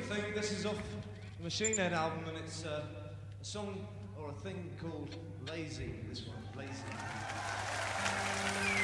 thing. This is off the Machine Head album, and it's a song or a thing called Lazy. This one, Lazy.